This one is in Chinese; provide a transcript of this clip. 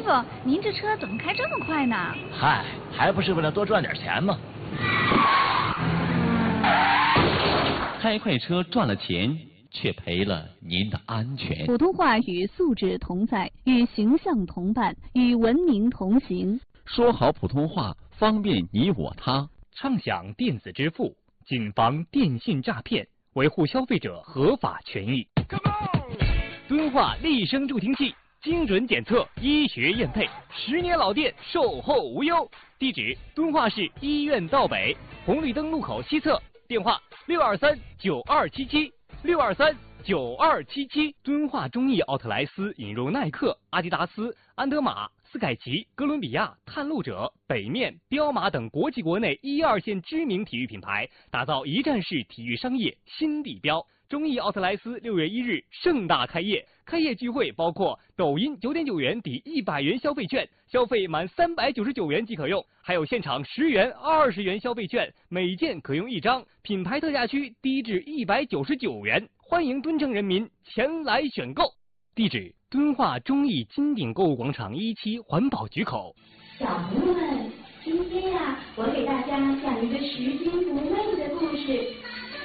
傅，您这车怎么开这么快呢？ 嗨，还不是为了多赚点钱吗？ 开快车赚了钱，却赔了您的安全。 普通话与素质同在，与形象同伴，与文明同行。 说好普通话，方便你我他。 畅享电子支付，谨防电信诈骗，维护消费者合法权益。敦化立声助听器，精准检测，医学验配，10年老店，售后无忧。地址：敦化市医院道北红绿灯路口西侧。电话：623-9277，623-9277。敦化中意奥特莱斯引入耐克、阿迪达斯、安德玛、斯凯奇、哥伦比亚、探路者、北面、彪马等国际国内1、2线知名体育品牌，打造一站式体育商业新地标。中意奥特莱斯6月1日盛大开业，开业聚会包括抖音9.9元抵100元消费券，消费满399元即可用，还有现场10元、20元消费券，每件可用1张，品牌特价区低至199元，欢迎敦诚人民前来选购。地址：敦化中意金鼎购物广场1期环保局口。 小朋友们，今天我给大家讲一个拾金不昧的故事。